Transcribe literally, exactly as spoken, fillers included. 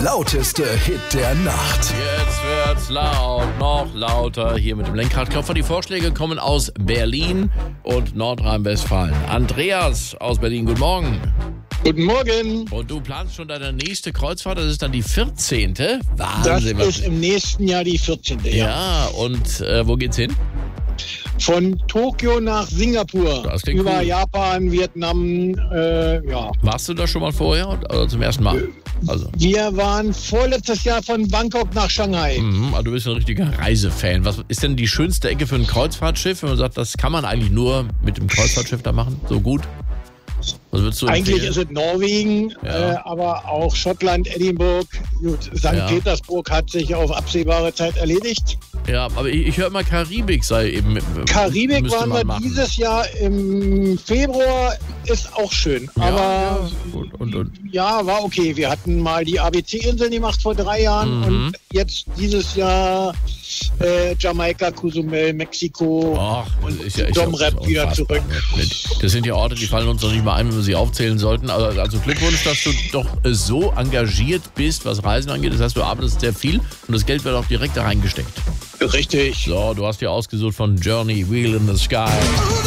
lauteste Hit der Nacht. Jetzt wird's laut, noch lauter. Hier mit dem Lenkradklopfer. Die Vorschläge kommen aus Berlin und Nordrhein-Westfalen. Andreas aus Berlin, guten Morgen. Guten Morgen. Und du planst schon deine nächste Kreuzfahrt, das ist dann die vierzehnte. Wahnsinn. Das ist im nächsten Jahr die vierzehnte. Ja, ja und äh, wo geht's hin? Von Tokio nach Singapur. Das klingt über cool. Japan, Vietnam, äh, ja. Warst du da schon mal vorher oder zum ersten Mal? Also. Wir waren vorletztes Jahr von Bangkok nach Shanghai. Mhm, also du bist ein richtiger Reisefan. Was ist denn die schönste Ecke für ein Kreuzfahrtschiff, wenn man sagt, das kann man eigentlich nur mit dem Kreuzfahrtschiff da machen? So gut? Was würdest du Eigentlich empfehlen? ist es Norwegen, Ja. äh, aber auch Schottland, Edinburgh. Gut, Sankt Ja. Petersburg hat sich auf absehbare Zeit erledigt. Ja, aber ich, ich höre immer, Karibik sei eben. Karibik müsste waren man wir machen. dieses Jahr im Februar, ist auch schön. Ja, aber ja, und, und, und. ja, war okay. Wir hatten mal die A B C-Inseln gemacht vor drei Jahren Mhm. und jetzt dieses Jahr äh, Jamaika, Cozumel, Mexiko Ach, das und ist ja ist ja Domrep wieder unfassbar. zurück. Das sind ja Orte, die fallen uns noch nicht mal ein, wenn wir sie aufzählen sollten. Also, also Glückwunsch, dass du doch so engagiert bist, was Reisen angeht. Das heißt, du arbeitest sehr viel und das Geld wird auch direkt da reingesteckt. Richtig. So, du hast dir ausgesucht von Journey, Wheel in the Sky.